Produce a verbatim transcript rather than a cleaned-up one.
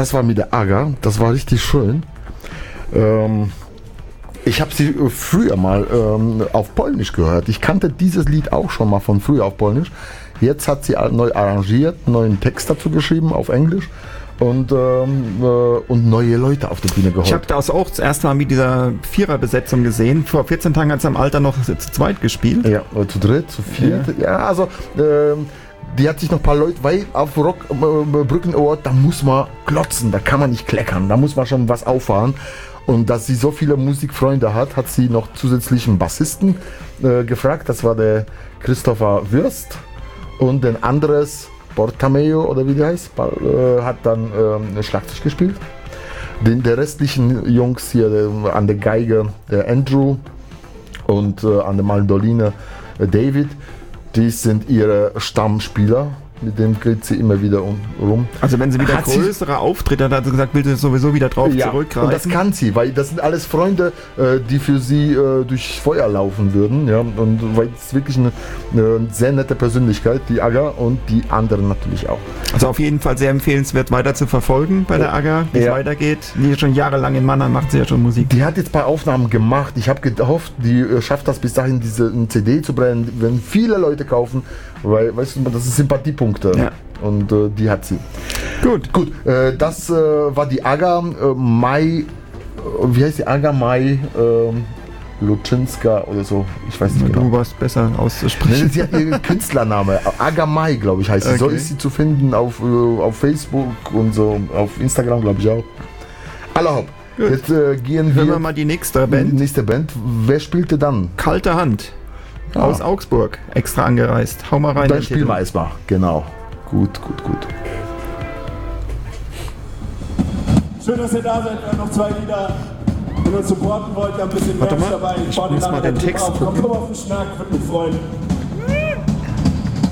das war mit der Aga, das war richtig schön. Ähm, ich habe sie früher mal ähm, auf Polnisch gehört. Ich kannte dieses Lied auch schon mal von früher auf Polnisch. Jetzt hat sie neu arrangiert, neuen Text dazu geschrieben auf Englisch. Und, ähm, äh, und neue Leute auf der Bühne geholt. Ich habe das auch das erste Mal mit dieser Viererbesetzung gesehen. Vor vierzehn Tagen hat es am Alter noch zu zweit gespielt. Ja, zu dritt, zu viert. Ja, ja also ähm, die hat sich noch ein paar Leute, weil auf Rock äh, Brückenohr, da muss man klotzen, da kann man nicht kleckern, da muss man schon was auffahren. Und dass sie so viele Musikfreunde hat, hat sie noch zusätzlich einen Bassisten äh, gefragt. Das war der Christopher Würst und ein anderes Portameo oder wie der heißt, äh, hat dann äh, Schlagzeug gespielt. Den, der restlichen Jungs hier der, an der Geige, der Andrew und äh, an der Mandoline äh, David, die sind ihre Stammspieler. Mit dem geht sie immer wieder um, rum. Also wenn sie wieder hat größere Auftritte hat, hat sie gesagt, will sie sowieso wieder drauf ja, zurückgreifen. Und das kann sie, weil das sind alles Freunde, äh, die für sie äh, durchs Feuer laufen würden. Ja? Und weil es wirklich eine, eine sehr nette Persönlichkeit, die Aga, und die anderen natürlich auch. Also auf jeden Fall sehr empfehlenswert weiter zu verfolgen bei der Aga, wie es ja. weitergeht. Die schon jahrelang in Mannheim macht sie ja schon Musik. Die hat jetzt ein paar Aufnahmen gemacht. Ich habe gehofft, die äh, schafft das bis dahin, diese C D zu brennen, wenn viele Leute kaufen, weil, weißt du, das sind Sympathiepunkte. Ja. Und äh, die hat sie. Gut. Gut, äh, das äh, war die Aga äh, Mai, äh, wie heißt die Aga Mai äh, Luczynska oder so, ich weiß nicht Du genau. warst besser auszusprechen. Sie hat ihren Künstlername, Aga Mai, glaube ich, heißt sie. Okay. So ist sie zu finden auf, äh, auf Facebook und so, auf Instagram, glaube ich auch. Alla hopp. Gut. Jetzt äh, gehen wir, Hören wir mal die nächste Band. Nächste Band. Wer spielte dann? Kalte Hand. Ah. Aus Augsburg, extra angereist. Hau mal rein. Dann spielen wir erstmal. Genau. Gut, gut, gut. Schön, dass ihr da seid. Wir haben noch zwei Lieder. Wenn ihr uns supporten wollt, wir haben ein bisschen Warte Merch mal, dabei. ich muss mal den Text auf. gucken. Komm auf den Schnack, würde mich freuen.